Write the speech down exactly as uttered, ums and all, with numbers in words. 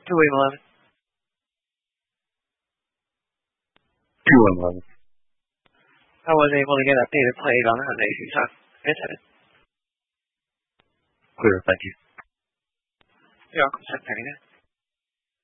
two A eleven. two A eleven. I was able to get updated plate on that issue, so it's it. Clear, thank you. You're welcome, sir.